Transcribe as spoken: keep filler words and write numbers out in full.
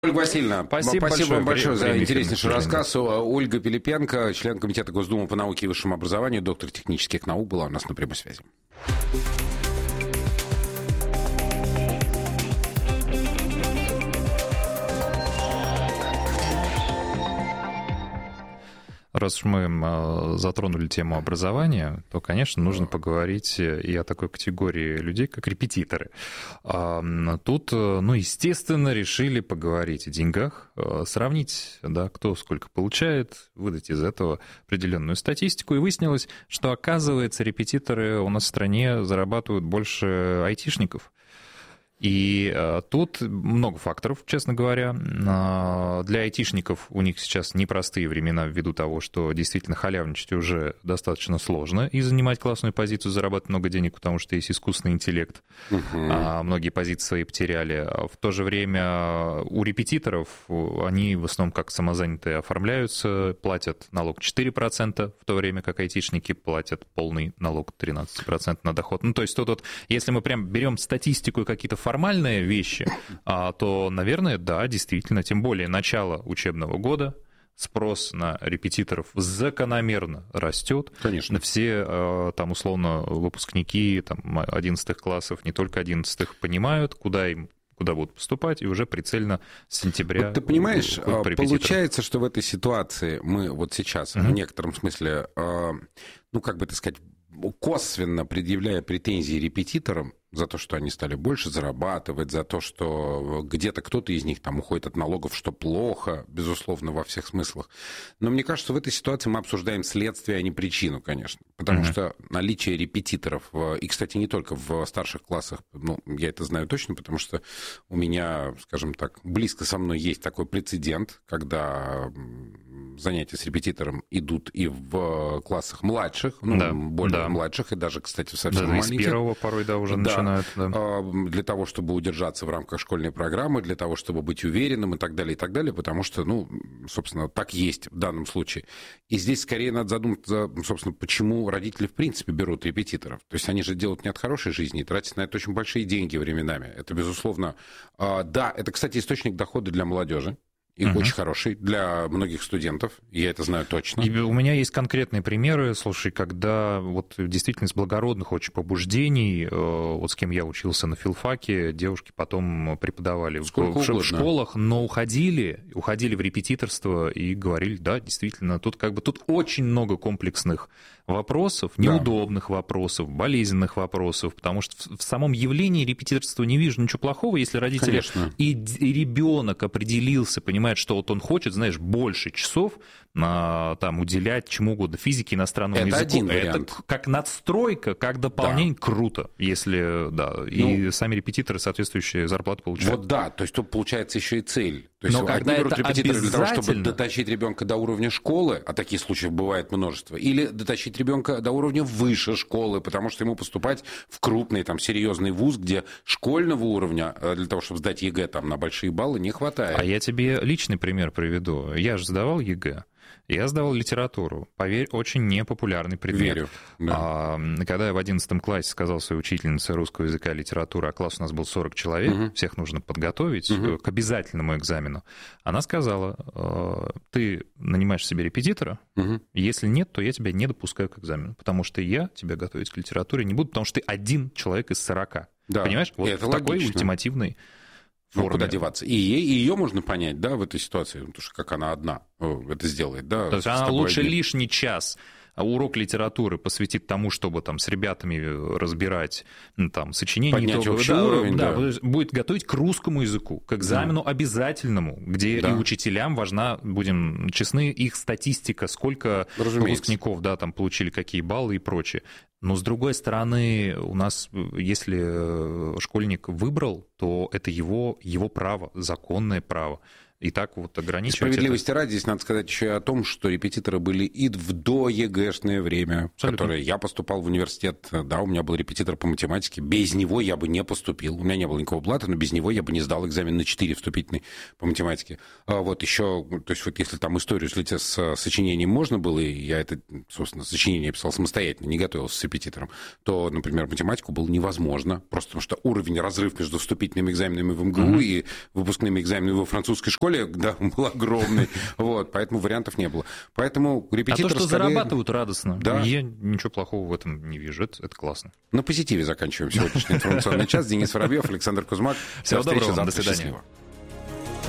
Ольга Васильевна, спасибо, спасибо вам большое за интереснейший рассказ. Ольга Пилипенко, член Комитета Госдумы по науке и высшему образованию, доктор технических наук, была у нас на прямой связи. Раз уж мы затронули тему образования, то, конечно, нужно поговорить и о такой категории людей, как репетиторы. Тут, ну, естественно, решили поговорить о деньгах, сравнить, да, кто сколько получает, выдать из этого определенную статистику. И выяснилось, что, оказывается, репетиторы у нас в стране зарабатывают больше айтишников. И а, тут много факторов, честно говоря. А, для айтишников у них сейчас непростые времена ввиду того, что действительно халявничать уже достаточно сложно и занимать классную позицию, зарабатывать много денег, потому что есть искусственный интеллект. Uh-huh. А, многие позиции свои потеряли. А в то же время у репетиторов они в основном как самозанятые оформляются, платят налог четыре процента, в то время как айтишники платят полный налог тринадцать процентов на доход. Ну, то есть тут вот, если мы прям берем статистику и какие-то формальные вещи, то, наверное, да, действительно, тем более начало учебного года, спрос на репетиторов закономерно растет. Конечно. Все там, условно, выпускники там, одиннадцатых классов, не только одиннадцатых, понимают, куда им куда будут поступать, и уже прицельно с сентября... Вот ты понимаешь, получается, что в этой ситуации мы вот сейчас, uh-huh. в некотором смысле, ну, как бы так сказать, косвенно предъявляя претензии репетиторам за то, что они стали больше зарабатывать, за то, что где-то кто-то из них там уходит от налогов, что плохо, безусловно, во всех смыслах. Но мне кажется, в этой ситуации мы обсуждаем следствие, а не причину, конечно. Потому mm-hmm. что наличие репетиторов, и, кстати, не только в старших классах, ну, я это знаю точно, потому что у меня, скажем так, близко со мной есть такой прецедент, когда занятия с репетитором идут и в классах младших, ну, да, более да. младших, и даже, кстати, совсем да, маленьких. Из первого порой, да, уже да. начинают. Да. Для того, чтобы удержаться в рамках школьной программы, для того, чтобы быть уверенным и так далее, и так далее, потому что, ну, собственно, так есть в данном случае. И здесь скорее надо задуматься, собственно, почему родители в принципе берут репетиторов. То есть они же делают не от хорошей жизни и тратят на это очень большие деньги временами. Это, безусловно, да, это, кстати, источник дохода для молодежи. И uh-huh. очень хороший для многих студентов, я это знаю точно. И у меня есть конкретные примеры, слушай, когда вот действительно из благородных очень побуждений, вот с кем я учился на филфаке, девушки потом преподавали в, в школах, но уходили, уходили в репетиторство и говорили, да, действительно, тут как бы тут очень много комплексных вопросов, неудобных да. вопросов, болезненных вопросов, потому что в самом явлении репетиторства не вижу ничего плохого, если родители и, и ребенок определился, понимает, что вот он хочет, знаешь, больше часов а, там уделять чему угодно, физике, иностранному это языку. Один это вариант. Как надстройка, как дополнение, да. круто, если, да, ну, и сами репетиторы соответствующие зарплаты получают. Вот да, то есть тут получается еще и цель. То есть но когда берут это репетиторы для того, чтобы дотащить ребенка до уровня школы, а таких случаев бывает множество, или дотащить ребенка до уровня выше школы, потому что ему поступать в крупный, там, серьезный вуз, где школьного уровня для того, чтобы сдать ЕГЭ там, на большие баллы, не хватает. А я тебе личный пример приведу. Я же сдавал ЕГЭ. Я сдавал литературу. Поверь, очень непопулярный предмет. Верю. Да. А, когда я в одиннадцатом классе сказал своей учительнице русского языка и литературы, а класс у нас был сорок человек, угу. всех нужно подготовить угу. к обязательному экзамену, она сказала, ты нанимаешь себе репетитора, угу. если нет, то я тебя не допускаю к экзамену, потому что я тебя готовить к литературе не буду, потому что ты один человек из сорока. Да. Понимаешь? Вот это такой логично. ультимативный Ну, куда деваться? И, ей, и ее можно понять, да, в этой ситуации, потому что как она одна это сделает, да. То есть она лучше один. Лишний час урок литературы посвятит тому, чтобы там с ребятами разбирать там сочинения. Поднять итоговые, общий да, уровень, да, да. Будет готовить к русскому языку, к экзамену да. обязательному, где да. и учителям важна, будем честны, их статистика, сколько Разумеется. выпускников, да, там получили какие баллы и прочее. Но, с другой стороны, у нас, если школьник выбрал, то это его, его право, законное право. И так вот ограничивать... Справедливости это... ради, здесь надо сказать еще и о том, что репетиторы были и в доЕГЭшное время, в которое я поступал в университет. Да, у меня был репетитор по математике. Без него я бы не поступил. У меня не было никакого блата, но без него я бы не сдал экзамен на четыре вступительный по математике. А вот еще, то есть вот если там историю с сочинением можно было, и я это, собственно, сочинение писал самостоятельно, не готовился с репетитором, то, например, математику было невозможно, просто потому что уровень, разрыв между вступительным вступительными экзаменами в эм гэ у mm-hmm. и выпускными экзаменами во французской школе, да, был огромный. Вот, поэтому вариантов не было. Поэтому репетитор... А то, что скорее... зарабатывают, радостно. Да. Я ничего плохого в этом не вижу. Это, это классно. На позитиве заканчиваем сегодняшний информационный час. Денис Воробьев, Александр Кузьмак. Всего доброго. До свидания. Счастливо.